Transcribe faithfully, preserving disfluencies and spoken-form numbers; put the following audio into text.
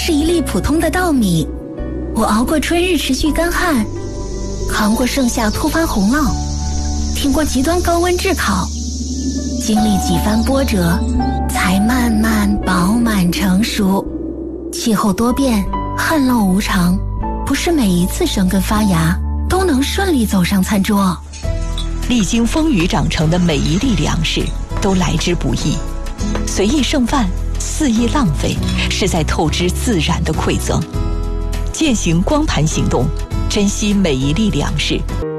是一粒普通的稻米，我熬过春日持续干旱，扛过盛夏突发洪涝，挺过极端高温炙烤，经历几番波折，才慢慢饱满成熟。气候多变，旱涝无常，不是每一次生根发芽都能顺利走上餐桌。 历经风雨长成的每一粒粮食都来之不易，随意剩饭，肆意浪费，是在透支自然的馈赠。践行光盘行动，珍惜每一粒粮食。